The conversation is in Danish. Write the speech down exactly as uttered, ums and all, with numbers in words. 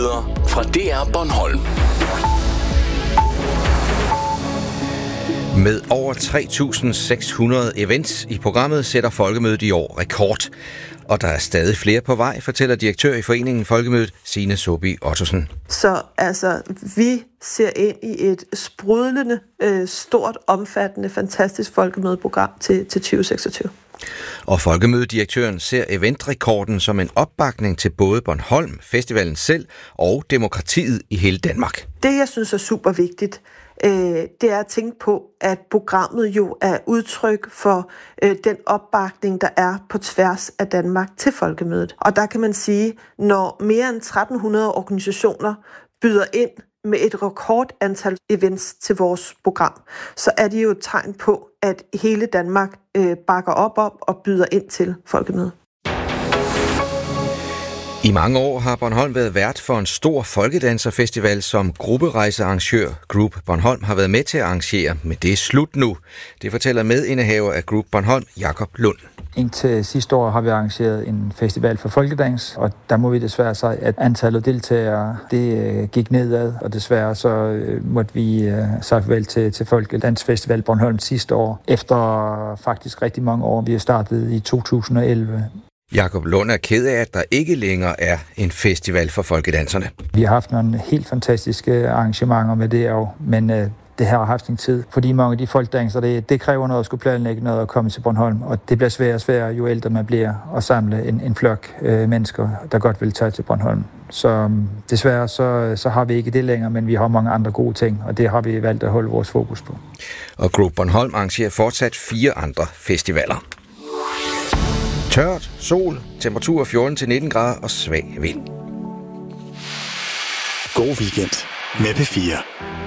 Nyheder fra D R Bornholm. Med over tre tusind seks hundrede events i programmet sætter Folkemødet i år rekord. Og der er stadig flere på vej, fortæller direktør i foreningen Folkemødet, Signe Sobi Ottosen. Så altså, vi ser ind i et sprudlende, øh, stort, omfattende, fantastisk folkemødeprogram til, til tyve seksogtyve. Og Folkemødedirektøren ser eventrekorden som en opbakning til både Bornholm, festivalen selv og demokratiet i hele Danmark. Det, jeg synes er super vigtigt, øh, det er at tænke på, at programmet jo er udtryk for øh, den opbakning, der er på tværs af Danmark til Folkemødet. Og der kan man sige, når mere end tretten hundrede organisationer byder ind med et rekordantal events til vores program, så er det jo et tegn på, at hele Danmark øh, bakker op om og byder ind til Folkemødet. I mange år har Bornholm været vært for en stor folkedanserfestival, som grupperejsearrangør Group Bornholm har været med til at arrangere, men det er slut nu. Det fortæller medindehaver af Group Bornholm, Jakob Lund. Indtil sidste år har vi arrangeret en festival for folkedans, og der må vi desværre sige, at antallet deltagere det gik nedad, og desværre så måtte vi sige farvel til, til Folkedansfestival Bornholm sidste år, efter faktisk rigtig mange år. Vi er startet i to tusind og elleve. Jakob Lund er ked af, at der ikke længere er en festival for folkedanserne. Vi har haft nogle helt fantastiske arrangementer med det år, men øh, det har haft en tid, fordi mange af de folkedanser, det, det kræver noget at skulle planlægge noget at komme til Bornholm, og det bliver sværere og sværere, jo ældre man bliver, at samle en, en flok øh, mennesker, der godt vil tage til Bornholm. Så desværre så, så har vi ikke det længere, men vi har mange andre gode ting, og det har vi valgt at holde vores fokus på. Og Group Bornholm arrangerer fortsat fire andre festivaler. Tørt, sol, temperatur fjorten til nitten grader og svag vind. God weekend med P fire.